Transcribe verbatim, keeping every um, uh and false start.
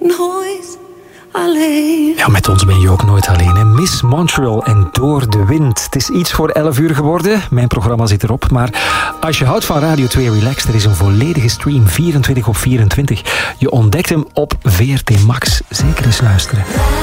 nooit alleen. Ja, met ons ben je ook nooit alleen, hè? Miss Montreal en Door de Wind. Het is iets voor elf uur geworden. Mijn programma zit erop. Maar als je houdt van Radio twee Relaxed, er is een volledige stream, vierentwintig op vierentwintig. Je ontdekt hem op V R T Max. Zeker eens luisteren.